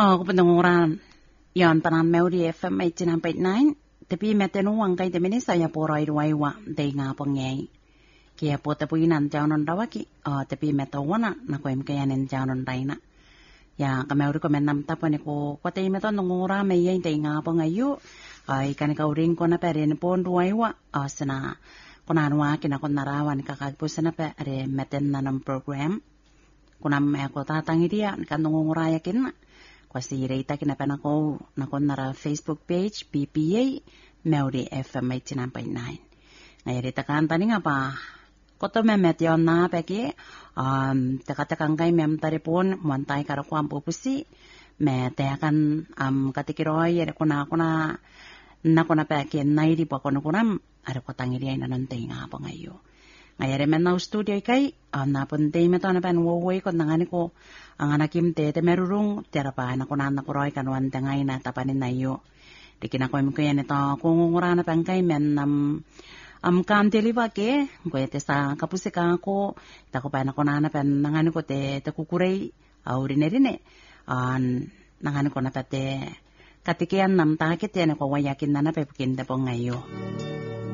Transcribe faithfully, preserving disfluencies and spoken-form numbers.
Oh, ko pendengaran. Yan panan Melody F M eighty-nine point nine. Tapi metenu wang kay temene saya porai ruai wa de nga pangai. Kia po tapu inan jaunon rawaki. Oh, tapi meto wana na ko em kayanen jaunon daina. Ya kamau ko menam tapane ko ko te meto ngora me yen de nga pangayu. Ai kan ka uring ko na peren pon ruai wa asna. Kunanwa kina kon narawan kakagpusana pa are meten nanam program. Kunam me ko tatangi dia kan ngora yakin na. Kasi reita kina pa nako nakon nara Facebook page P P A Melody F M eighty-nine point nine. Ngayon reita kan tani nga pa. Koto me metyon na peki um teka-tekang kay mem taripon muantay karo ko ang pupusi me teakan um katikiroy ere kuna kuna na kuna peki nairi pa kono kunam are ko tangiri ay nanantay nga pa ngayo. Ngayon men na studio kay um, napuntay meto na pan wowoy ko nangani ko ang anakim te te merurung tera pa na kunan na kuroy kanwan tangay na tapanin na iyo. Di kinakoy mo kaya nito kung ngura na pang kay men um, um kam deliva ke ko te sa kapusika ko ta ko pa na kunan na pan nangani ko te te kukuray aurine rine an nangani ko na pate katikian nam takit yan ko wayakin na na pepukin te po ngayo.